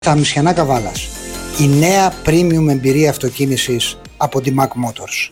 Τα Μισιανά Καβάλας. Η νέα premium εμπειρία αυτοκίνησης από τη Mac Motors.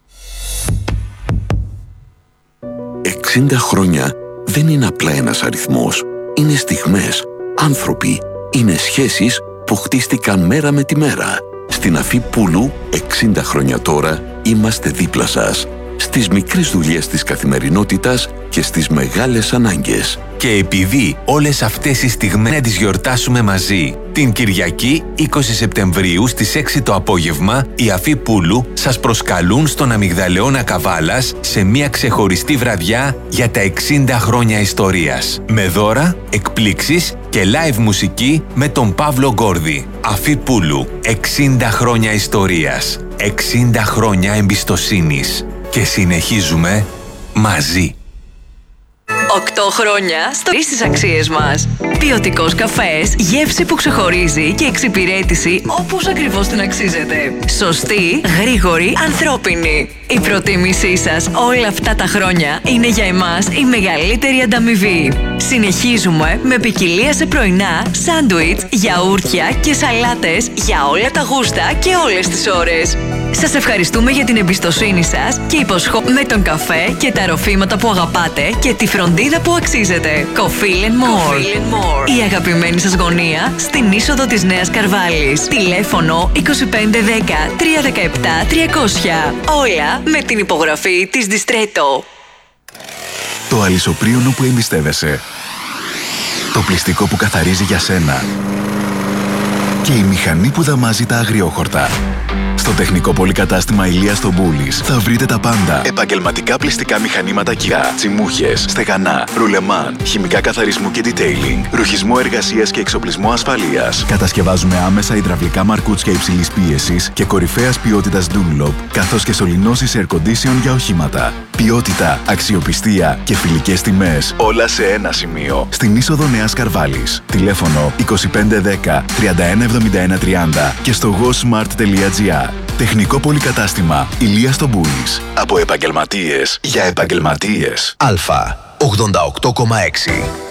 60 χρόνια δεν είναι απλά ένας αριθμός. Είναι στιγμές, άνθρωποι, είναι σχέσεις που χτίστηκαν μέρα με τη μέρα. Στην Αφή Πούλου, 60 χρόνια τώρα, είμαστε δίπλα σας. Στις μικρές δουλειές της καθημερινότητας και στις μεγάλες ανάγκες. Και επειδή όλες αυτές οι στιγμές να τις γιορτάσουμε μαζί, την Κυριακή 20 Σεπτεμβρίου στις 6 το απόγευμα, οι Αφή Πούλου σας προσκαλούν στον Αμυγδαλεώνα Καβάλας σε μια ξεχωριστή βραδιά για τα 60 χρόνια ιστορίας. Με δώρα, εκπλήξεις και live μουσική με τον Παύλο Γκόρδη. Αφή Πούλου, 60 χρόνια ιστορίας, 60 χρόνια εμπιστοσύνης. Και συνεχίζουμε μαζί. 8 χρόνια στις αξίες μας. Ποιοτικός καφές, γεύση που ξεχωρίζει και εξυπηρέτηση όπως ακριβώς την αξίζετε. Σωστή, γρήγορη, ανθρώπινη. Η προτίμησή σας όλα αυτά τα χρόνια είναι για εμάς η μεγαλύτερη ανταμοιβή. Συνεχίζουμε με ποικιλία σε πρωινά, σάντουιτς, γιαούρτια και σαλάτες για όλα τα γούστα και όλες τις ώρες. Σας ευχαριστούμε για την εμπιστοσύνη σας και με τον καφέ και τα ροφήματα που αγαπάτε και τη φροντίδα που αξίζετε. Coffee and More. Η αγαπημένη σας γωνία στην είσοδο της Νέας Καρβάλης. Τηλέφωνο 2510 317 300. Όλα με την υπογραφή της Distretto. Το αλυσοπρίωνο που εμπιστεύεσαι. Το πλυστικό που καθαρίζει για σένα. Και η μηχανή που δαμάζει τα αγριόχορτα. Στο τεχνικό πολυκατάστημα Ηλίας στο Μπούλης θα βρείτε τα πάντα. Επαγγελματικά πλυστικά μηχανήματα Kia, τσιμούχες, στεγανά, ρουλεμάν, χημικά καθαρισμού και detailing, ρουχισμό εργασίας και εξοπλισμό ασφαλείας. Κατασκευάζουμε άμεσα υδραυλικά μαρκούτσια υψηλής πίεσης και κορυφαίας ποιότητας Dunlop, καθώς και σωληνώσεις air condition για οχήματα. Ποιότητα, αξιοπιστία και φιλικές τιμές, όλα σε ένα σημείο. Στην είσοδο Νέας Καρβάλης. Τηλέφωνο 2510 3171 30 και στο gosmart.gr. Τεχνικό πολυκατάστημα Ηλίας στο Μπούλης. Από επαγγελματίες για επαγγελματίες. Α, 88,6.